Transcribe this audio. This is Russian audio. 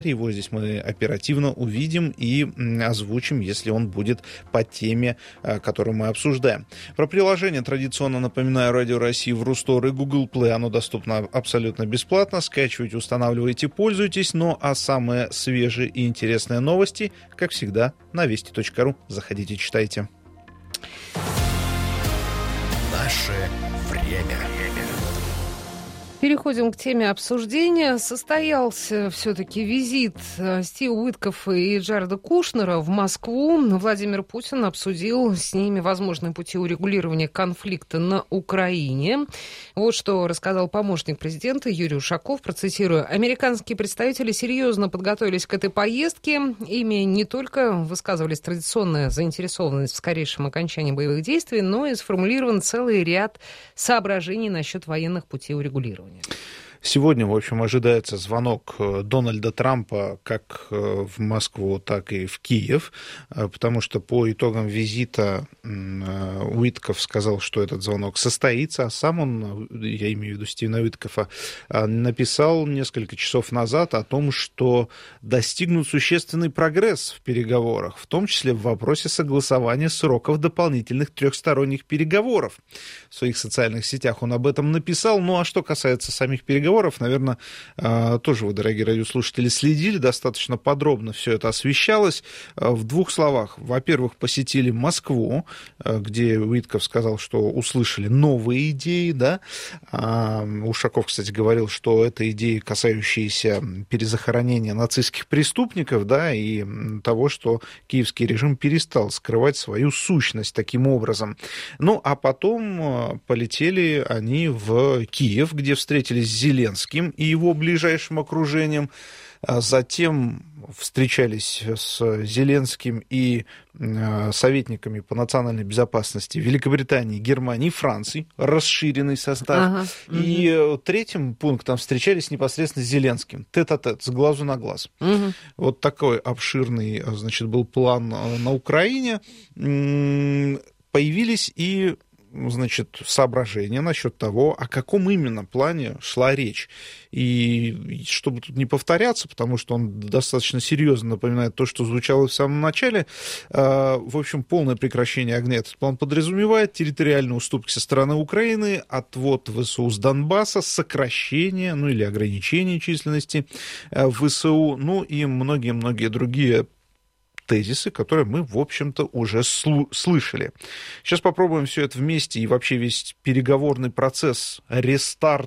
Его здесь мы оперативно увидим и озвучим, если он будет по теме, которую мы обсуждаем. Про приложение традиционно напоминаю: Радио России в Рустор и Google Play. Оно доступно абсолютно бесплатно. Скачивайте, устанавливайте, пользуйтесь. Ну а самые свежие и интересные новости, как всегда, на вести.ру. Заходите, читайте. Наше время. Переходим к теме обсуждения. Состоялся все-таки визит Стива Уиткоффа и Джареда Кушнера в Москву. Владимир Путин обсудил с ними возможные пути урегулирования конфликта на Украине. Вот что рассказал помощник президента Юрий Ушаков. Процитирую: «Американские представители серьезно подготовились к этой поездке. Ими не только высказывались традиционная заинтересованность в скорейшем окончании боевых действий, но и сформулирован целый ряд соображений насчет военных путей урегулирования». Сегодня, в общем, ожидается звонок Дональда Трампа как в Москву, так и в Киев, потому что по итогам визита Уиткофф сказал, что этот звонок состоится, а сам он, я имею в виду Стивена Уиткоффа, написал несколько часов назад о том, что достигнут существенный прогресс в переговорах, в том числе в вопросе согласования сроков дополнительных трехсторонних переговоров. В своих социальных сетях он об этом написал. Ну а что касается самих переговоров, наверное, тоже вы, дорогие радиослушатели, следили, достаточно подробно все это освещалось. В двух словах. Во-первых, посетили Москву, где Уиткофф сказал, что услышали новые идеи, да. Ушаков, кстати, говорил, что это идеи, касающиеся перезахоронения нацистских преступников, да, и того, что киевский режим перестал скрывать свою сущность таким образом. Ну, а потом полетели они в Киев, где встретились с Зеленским и его ближайшим окружением. Затем встречались с Зеленским и советниками по национальной безопасности Великобритании, Германии и Франции, расширенный состав. И третьим пунктом встречались непосредственно с Зеленским, тет-а-тет, с глазу на глаз. Вот такой обширный, значит, был план на Украине. Появились и, значит, соображения насчет того, о каком именно плане шла речь. И чтобы тут не повторяться, потому что он достаточно серьезно напоминает то, что звучало в самом начале, в общем, полное прекращение огня этот план подразумевает, территориальные уступки со стороны Украины, отвод ВСУ с Донбасса, сокращение, ну или ограничение численности ВСУ, ну и многие-многие другие тезисы, которые мы, в общем-то, уже слышали. Сейчас попробуем все это вместе и вообще весь переговорный процесс, рестарт